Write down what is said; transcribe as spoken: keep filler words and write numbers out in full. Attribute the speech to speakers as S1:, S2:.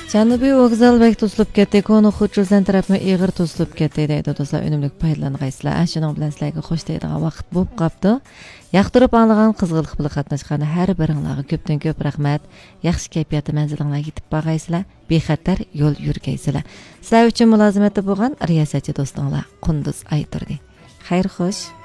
S1: Janubiy vokzal bek tuzilib ketdi, konu Xuchuzdan tarafmi ig'ir tuzilib ketdi deydi do'stlar. Unumlik foydalangaysizlar. Shuning bilan sizlarga xush deydigan vaqt bo'lib qopti. Yoqtirib anglagan qizg'iliq bilan qatnashgan har biringlarga ko'pdan ko'p rahmat. Yaxshi kayfiyatda manzilingizga yetib borgaysizlar, bexatar yo'l yurgaysizlar. Sizlar uchun mulozimatda bo'lgan riyosatchi do'stinglar Qunduz Ayturdi. Xayr xo'sh.